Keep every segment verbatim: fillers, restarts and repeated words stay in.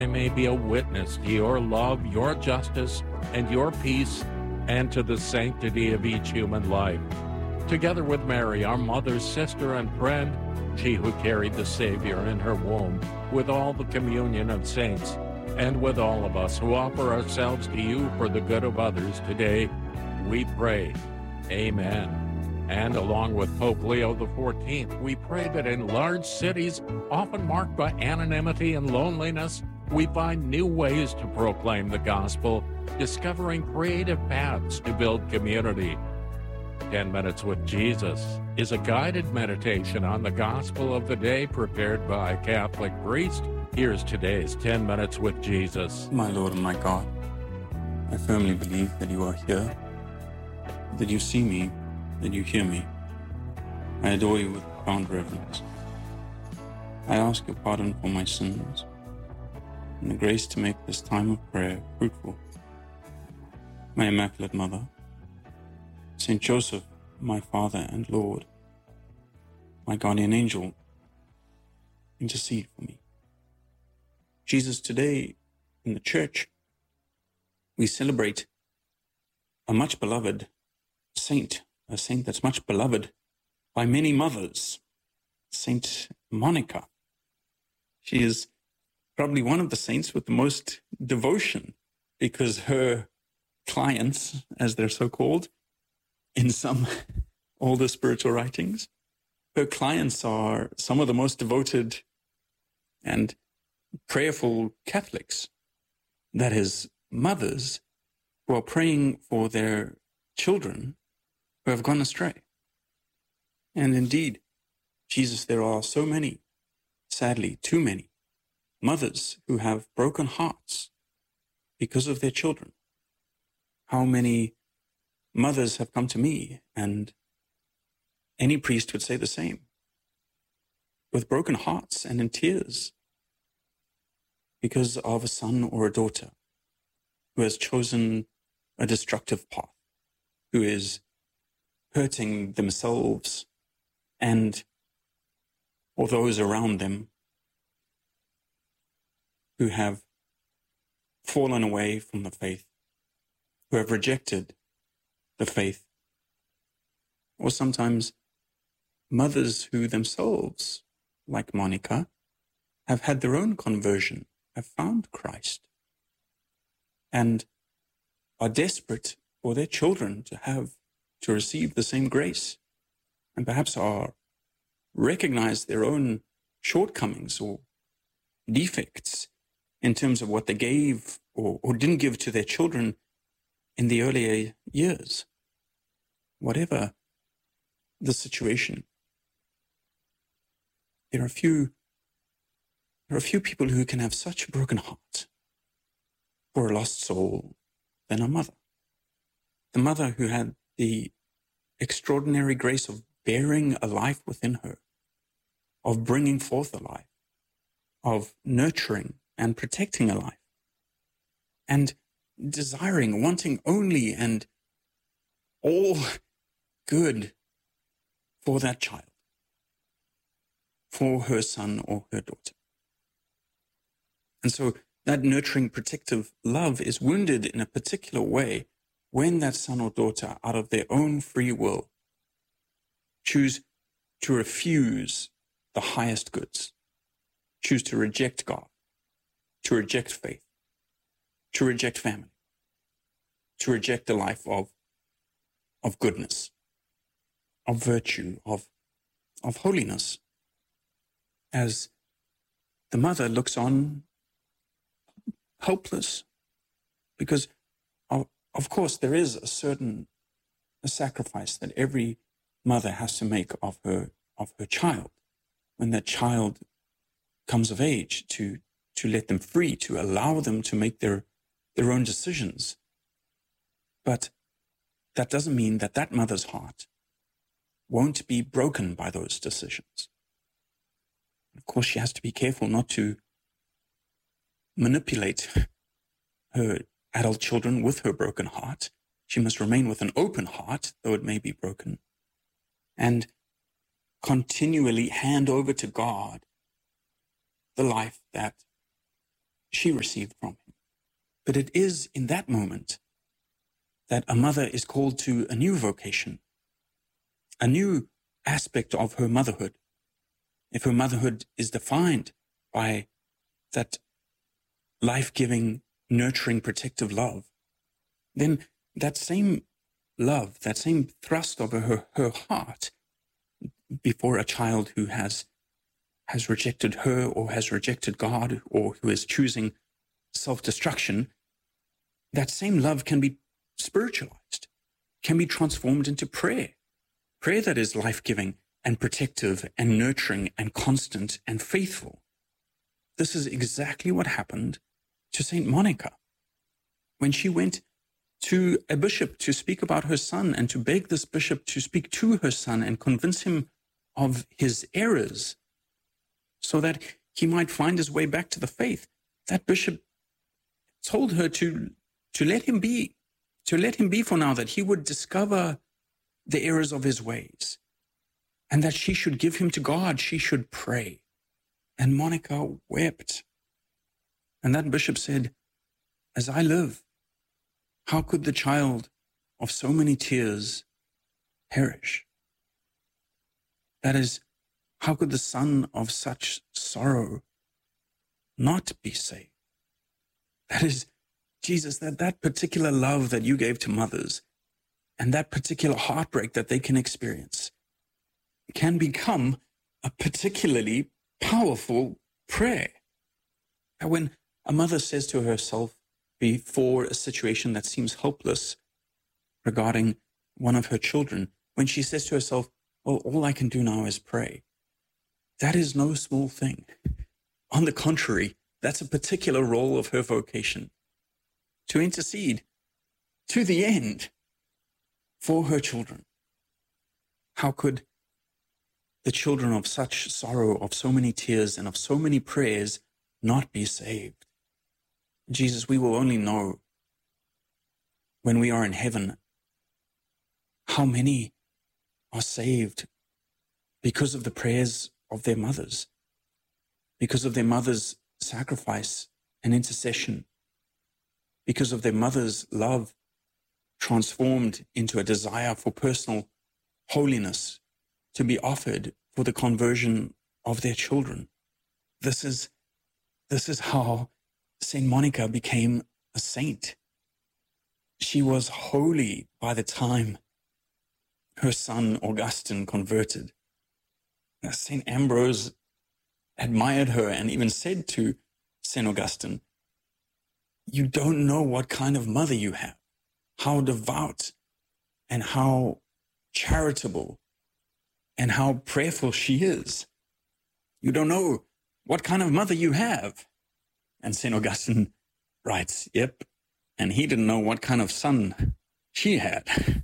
I may be a witness to your love, your justice, and your peace, and to the sanctity of each human life. Together with Mary, our mother, sister, and friend, she who carried the Savior in her womb, with all the communion of saints, and with all of us who offer ourselves to you for the good of others today, we pray. Amen. And along with Pope Leo the fourteenth, we pray that in large cities, often marked by anonymity and loneliness, we find new ways to proclaim the gospel, discovering creative paths to build community. ten minutes with Jesus is a guided meditation on the gospel of the day prepared by a Catholic priest. Here's today's ten minutes with Jesus. My Lord and my God, I firmly believe that you are here, that you see me, that you hear me. I adore you with profound reverence. I ask your pardon for my sins and the grace to make this time of prayer fruitful. My Immaculate Mother, Saint Joseph, my Father and Lord, my guardian angel, intercede for me. Jesus, today in the Church, we celebrate a much beloved saint, a saint that's much beloved by many mothers, Saint Monica. She is probably one of the saints with the most devotion, because her clients, as they're so called, in some older spiritual writings, her clients are some of the most devoted and prayerful Catholics. That is, mothers who are praying for their children who have gone astray. And indeed, Jesus, there are so many, sadly, too many, mothers who have broken hearts because of their children. How many mothers have come to me, and any priest would say the same, with broken hearts and in tears because of a son or a daughter who has chosen a destructive path, who is hurting themselves and or those around them, who have fallen away from the faith, who have rejected the faith, or sometimes mothers who themselves, like Monica, have had their own conversion, have found Christ, and are desperate for their children to have, to receive the same grace, and perhaps are recognize their own shortcomings or defects in terms of what they gave or, or didn't give to their children in the earlier years. Whatever the situation, there are few, there are few people who can have such a broken heart for a lost soul than a mother. The mother who had the extraordinary grace of bearing a life within her, of bringing forth a life, of nurturing and protecting a life, and desiring, wanting only and all good for that child, for her son or her daughter. And so that nurturing, protective love is wounded in a particular way when that son or daughter, out of their own free will, choose to refuse the highest goods, choose to reject God, to reject faith, to reject family, to reject a life of, of goodness, of virtue, of, of holiness, as the mother looks on helpless, because of, of course there is a certain a sacrifice that every mother has to make of her of her child when that child comes of age, to to let them free, to allow them to make their their own decisions. But that doesn't mean that that mother's heart won't be broken by those decisions. Of course, she has to be careful not to manipulate her adult children with her broken heart. She must remain with an open heart, though it may be broken, and continually hand over to God the life that she received from him. But it is in that moment that a mother is called to a new vocation, a new aspect of her motherhood. If her motherhood is defined by that life-giving, nurturing, protective love, then that same love, that same thrust of her, her heart before a child who has, has rejected her or has rejected God or who is choosing self-destruction, that same love can be spiritualized, can be transformed into prayer. Prayer that is life-giving and protective and nurturing and constant and faithful. This is exactly what happened to Saint Monica when she went to a bishop to speak about her son and to beg this bishop to speak to her son and convince him of his errors so that he might find his way back to the faith. That bishop told her to, to let him be, to let him be for now, that he would discover the errors of his ways and that she should give him to God. She should pray. And Monica wept. And that bishop said, as I live, how could the child of so many tears perish? That is, how could the son of such sorrow not be saved? That is, Jesus, that that particular love that you gave to mothers and that particular heartbreak that they can experience can become a particularly powerful prayer. And when a mother says to herself before a situation that seems hopeless regarding one of her children, when she says to herself, well, all I can do now is pray, that is no small thing. On the contrary, that's a particular role of her vocation, to intercede to the end for her children. How could the children of such sorrow, of so many tears, and of so many prayers not be saved? Jesus, we will only know when we are in heaven how many are saved because of the prayers of their mothers, because of their mothers' sacrifice and intercession, because of their mother's love transformed into a desire for personal holiness to be offered for the conversion of their children. This is, this is how Saint Monica became a saint. She was holy by the time her son Augustine converted. Saint Ambrose admired her and even said to Saint Augustine, you don't know what kind of mother you have, how devout and how charitable and how prayerful she is. You don't know what kind of mother you have. And Saint Augustine writes, yep, and he didn't know what kind of son she had.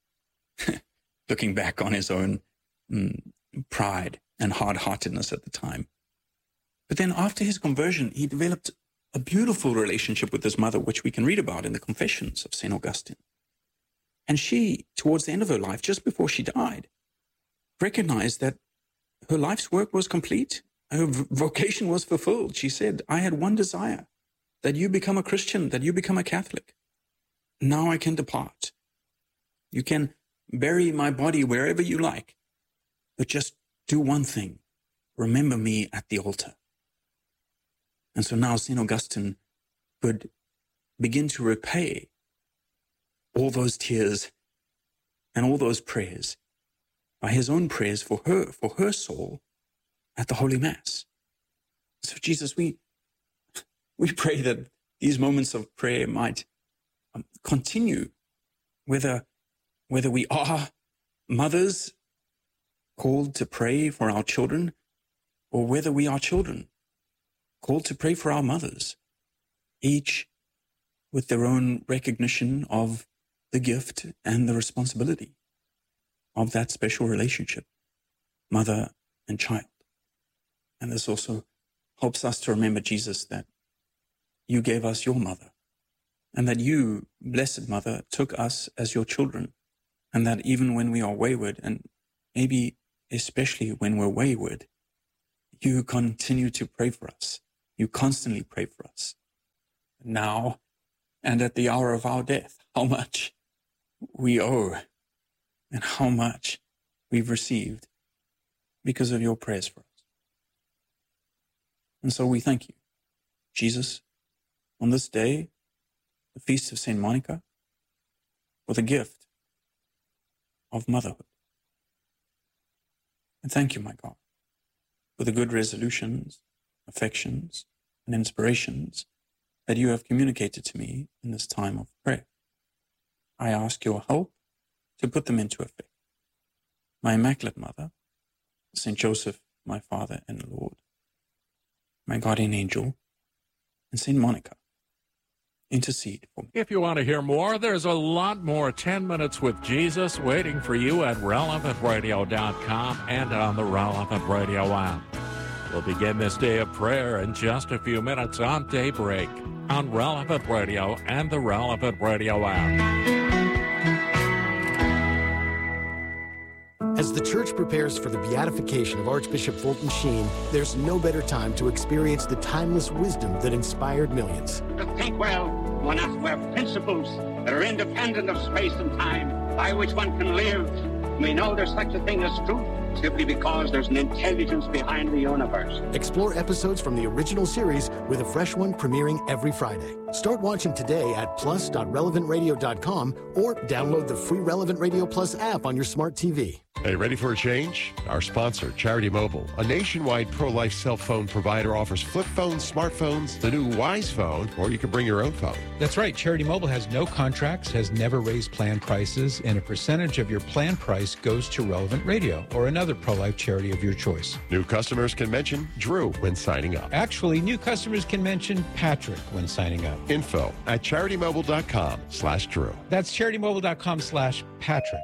Looking back on his own mm, pride and hard-heartedness at the time. But then after his conversion, he developed a beautiful relationship with his mother, which we can read about in the Confessions of Saint Augustine. And she, towards the end of her life, just before she died, recognized that her life's work was complete. Her vocation was fulfilled. She said, I had one desire, that you become a Christian, that you become a Catholic. Now I can depart. You can bury my body wherever you like, but just do one thing. Remember me at the altar. And so now Saint Augustine could begin to repay all those tears and all those prayers by his own prayers for her, for her soul at the Holy Mass. So Jesus, we, we pray that these moments of prayer might um, continue, whether, whether we are mothers called to pray for our children, or whether we are children called to pray for our mothers, each with their own recognition of the gift and the responsibility of that special relationship, mother and child. And this also helps us to remember, Jesus, that you gave us your mother, and that you, Blessed Mother, took us as your children, and that even when we are wayward, and maybe especially when we're wayward, you continue to pray for us. You constantly pray for us. Now, and at the hour of our death, how much we owe and how much we've received because of your prayers for us. And so we thank you, Jesus, on this day, the Feast of Saint Monica, for the gift of motherhood. And thank you, my God, for the good resolutions, affections, and inspirations that you have communicated to me in this time of prayer. I ask your help to put them into effect. My Immaculate Mother, Saint Joseph, my Father and Lord, my guardian angel, and Saint Monica, intercede for me. If you want to hear more, there's a lot more ten minutes with Jesus waiting for you at relevant radio dot com and on the Relevant Radio app. We'll begin this day of prayer in just a few minutes on Daybreak on Relevant Radio and the Relevant Radio app. As the Church prepares for the beatification of Archbishop Fulton Sheen, there's no better time to experience the timeless wisdom that inspired millions. To think well, one has to have principles that are independent of space and time, by which one can live. We know there's such a thing as truth, simply because there's an intelligence behind the universe. Explore episodes from the original series with a fresh one premiering every Friday. Start watching today at plus dot relevant radio dot com or download the free Relevant Radio Plus app on your smart T V. Hey, ready for a change? Our sponsor, Charity Mobile, a nationwide pro-life cell phone provider, offers flip phones, smartphones, the new Wise Phone, or you can bring your own phone. That's right. Charity Mobile has no contracts, has never raised plan prices, and a percentage of your plan price goes to Relevant Radio or another pro-life charity of your choice. New customers can mention Drew when signing up. Actually, new customers can mention Patrick when signing up. Info at charitymobile.com slash Drew. That's charitymobile.com slash Patrick.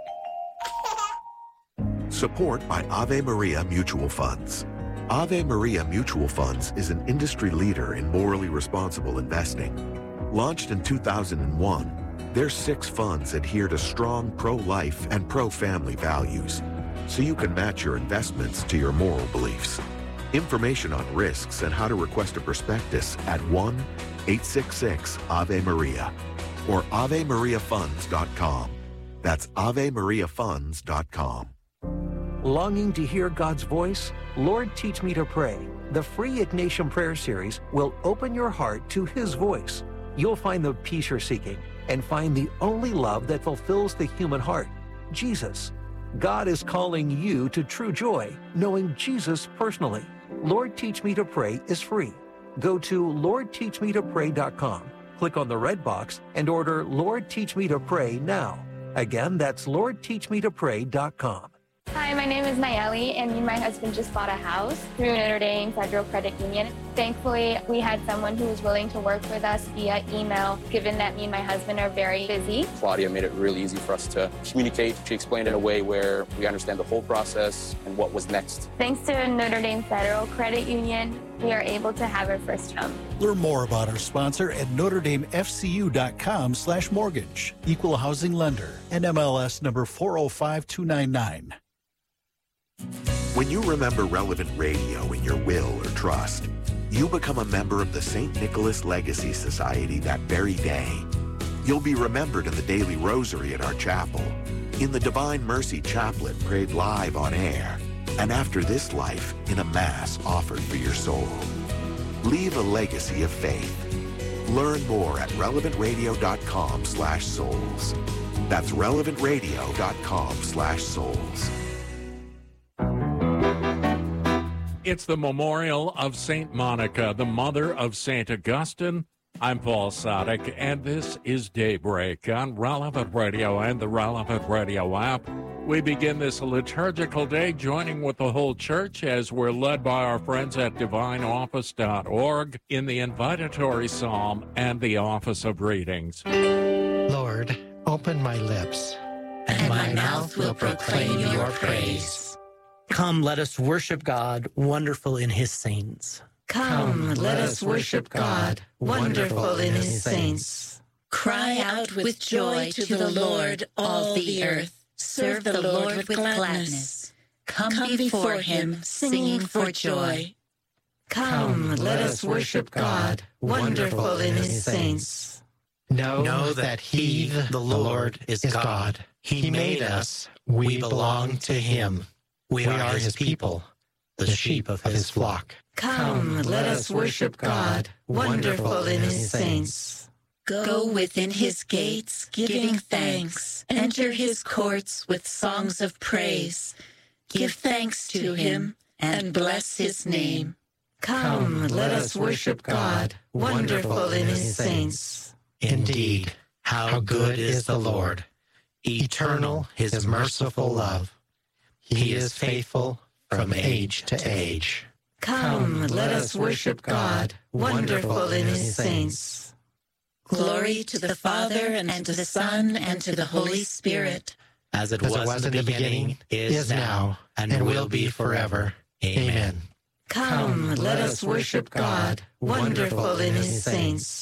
Support by Ave Maria Mutual Funds. Ave Maria Mutual Funds is an industry leader in morally responsible investing. Launched in two thousand one, their six funds adhere to strong pro-life and pro-family values, so you can match your investments to your moral beliefs. Information on risks and how to request a prospectus at one eight six six Ave Maria or ave maria funds dot com. That's ave maria funds dot com. Longing to hear God's voice? Lord, Teach Me to Pray. The free Ignatian Prayer Series will open your heart to His voice. You'll find the peace you're seeking and find the only love that fulfills the human heart, Jesus. God is calling you to true joy, knowing Jesus personally. Lord, Teach Me to Pray is free. Go to lord teach me to pray dot com, click on the red box, and order Lord, Teach Me to Pray now. Again, that's lord teach me to pray dot com. Hi, my name is Nayeli, and me and my husband just bought a house through Notre Dame Federal Credit Union. Thankfully, we had someone who was willing to work with us via email, given that me and my husband are very busy. Claudia made it really easy for us to communicate. She explained in a way where we understand the whole process and what was next. Thanks to Notre Dame Federal Credit Union, we are able to have our first home. Learn more about our sponsor at notre dame f c u dot com slash mortgage. Equal housing lender. N M L S number four oh five two nine nine. When you remember Relevant Radio in your will or trust, you become a member of the Saint Nicholas Legacy Society that very day. You'll be remembered in the daily rosary at our chapel, in the Divine Mercy Chaplet prayed live on air, and after this life, in a Mass offered for your soul. Leave a legacy of faith. Learn more at relevant radio dot com slash souls. That's relevant radio dot com slash souls. It's the memorial of Saint Monica, the mother of Saint Augustine. I'm Paul Sadek, and this is Daybreak on Relevant Radio and the Relevant Radio app. We begin this liturgical day joining with the whole church as we're led by our friends at divine office dot org in the invitatory psalm and the office of readings. Lord, open my lips, and my mouth will proclaim your praise. Come, let us worship God, wonderful in His saints. Come, let us worship God, wonderful in His saints. Cry out with joy to the Lord, all the earth. Serve the Lord with gladness. Come before Him, singing for joy. Come, let us worship God, wonderful in his saints. Know, know that he, the Lord, is God. He made us. We belong to him. We are his people, the sheep of his flock. Come, let us worship God, wonderful in his saints. Go within his gates, giving thanks. Enter his courts with songs of praise. Give thanks to him and bless his name. Come, let us worship God, wonderful in his saints. Indeed, how good is the Lord. Eternal his merciful love. He is faithful from age to age. Come, let us worship God, wonderful in his saints. Glory to the Father, and to the Son, and to the Holy Spirit. As it, As was, it was in the beginning, is, is now, and, and will be forever. Amen. Come, let us worship God, wonderful in his saints.